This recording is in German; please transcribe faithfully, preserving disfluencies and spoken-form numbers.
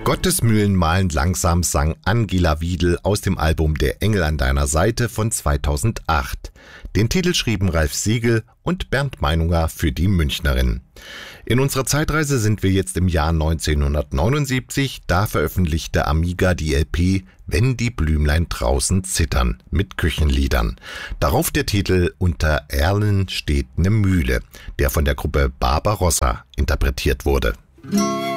Gottes Mühlen mahlen langsam sang Angela Wiedel aus dem Album Der Engel an deiner Seite von zweitausendacht. Den Titel schrieben Ralf Siegel und Bernd Meinunger für die Münchnerin. In unserer Zeitreise sind wir jetzt im Jahr neunzehnhundertneunundsiebzig. Da veröffentlichte Amiga die L P Wenn die Blümlein draußen zittern mit Küchenliedern. Darauf der Titel Unter Erlen steht ne Mühle, der von der Gruppe Barbarossa interpretiert wurde.